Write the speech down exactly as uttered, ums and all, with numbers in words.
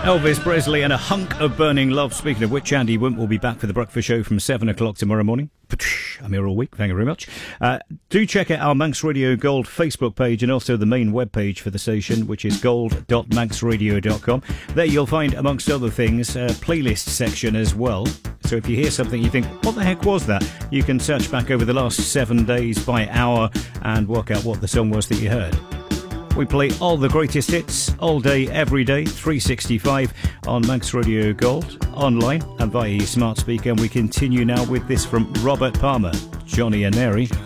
Elvis Presley and a hunk of burning love. Speaking of which, Andy Wimp will be back for the breakfast show from seven o'clock tomorrow morning. I'm here all week. Thank you very much. Uh, do check out our Manx Radio Gold Facebook page and also the main webpage for the station, which is gold dot manx radio dot com. There you'll find, amongst other things, a playlist section as well. So if you hear something you think, what the heck was that? You can search back over the last seven days by hour and work out what the song was that you heard. We play all the greatest hits, all day, every day, three sixty-five on Manx Radio Gold, online and via your smart speaker. And we continue now with this from Robert Palmer, Johnny and Mary.